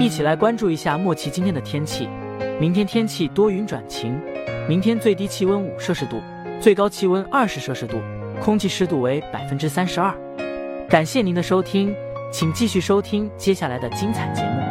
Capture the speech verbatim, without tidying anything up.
一起来关注一下莫奇今天的天气。明天天气多云转晴，明天最低气温五摄氏度，最高气温二十摄氏度，空气湿度为百分之三十二。感谢您的收听，请继续收听接下来的精彩节目。